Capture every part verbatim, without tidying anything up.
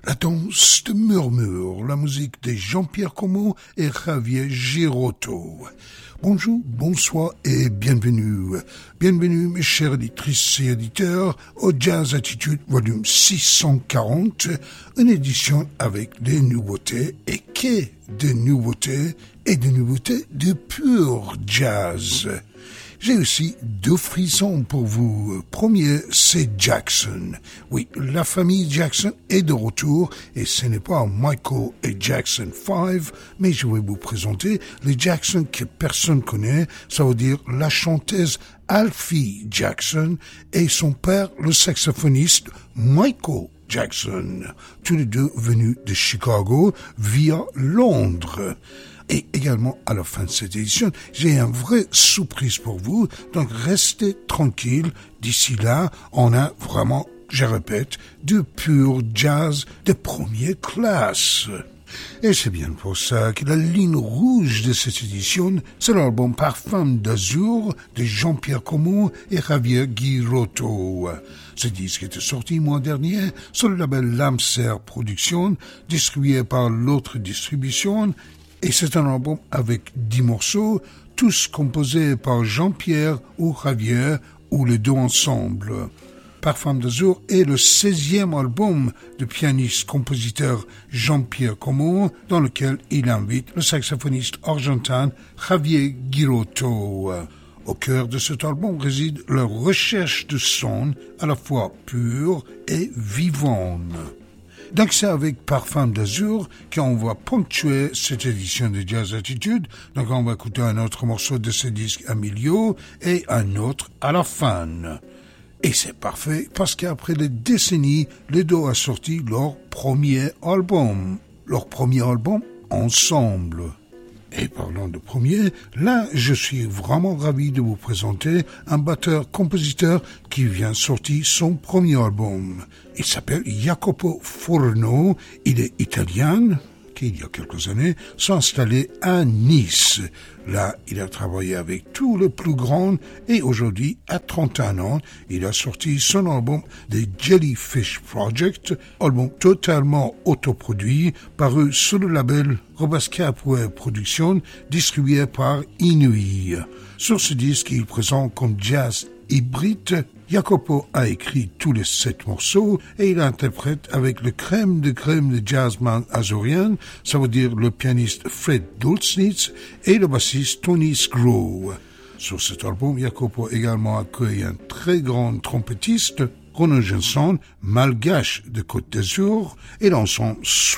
La danse de murmure, la musique de Jean-Pierre Como et Javier Girotto. Bonjour, bonsoir et bienvenue. Bienvenue mes chers éditrices et éditeurs au Jazz Attitude volume six cent quarante, une édition avec des nouveautés et qu'est des nouveautés et des nouveautés de pur jazz. J'ai aussi deux frissons pour vous. Premier, c'est Jackson. Oui, la famille Jackson est de retour et ce n'est pas Michael et Jackson cinq, mais je vais vous présenter les Jackson que personne connaît. Ça veut dire la chanteuse Alfie Jackson et son père, le saxophoniste Michael Jackson. Tous les deux venus de Chicago via Londres. Et également, à la fin de cette édition, j'ai un vrai surprise pour vous, donc restez tranquille. D'ici là, on a vraiment, je répète, du pur jazz de première classe. Et c'est bien pour ça que la ligne rouge de cette édition, c'est l'album Parfum d'Azur de Jean-Pierre Como et Javier Girotto. Ce disque était sorti le mois dernier sur le label Lamser Productions, distribué par l'autre distribution. Et c'est un album avec dix morceaux, tous composés par Jean-Pierre ou Javier, ou les deux ensemble. Parfum d'Azur est le seizième album du pianiste-compositeur Jean-Pierre Como, dans lequel il invite le saxophoniste argentin Javier Girotto. Au cœur de cet album réside leur recherche de son à la fois pure et vivante. Donc c'est avec Parfum d'Azur qu'on va ponctuer cette édition de Jazz Attitude. Donc on va écouter un autre morceau de ce disque à milieu et un autre à la fin. Et c'est parfait parce qu'après des décennies, les deux ont sorti leur premier album. Leur premier album ensemble. Et parlant de premier, là, je suis vraiment ravi de vous présenter un batteur-compositeur qui vient sortir son premier album. Il s'appelle Jacopo Furno, il est italien, qui il y a quelques années s'est installé à Nice. Là, il a travaillé avec tous les plus grands et aujourd'hui, à trente et un ans, il a sorti son album The Jellyfish Project, album totalement autoproduit, paru sur le label Robascapoué Productions, distribué par Inouï. Sur ce disque, il présente comme jazz hybride. Jacopo a écrit tous les sept morceaux et il interprète avec le crème de crème de jazzman azorien, ça veut dire le pianiste Fred Dulcnitz et le bassiste Tony Sgro. Sur cet album, Jacopo également accueille un très grand trompettiste, Rono Jensen, malgache de Côte d'Azur, et l'ensemble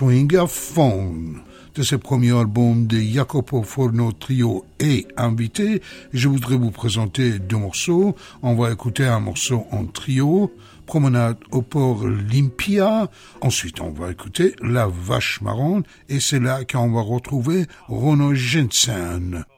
Swingaphone. De ce premier album de Jacopo Furno Trio et invité, je voudrais vous présenter deux morceaux. On va écouter un morceau en trio, Promenade au port Olympia. Ensuite, on va écouter La Vache Marron et c'est là qu'on va retrouver Rono Jensen.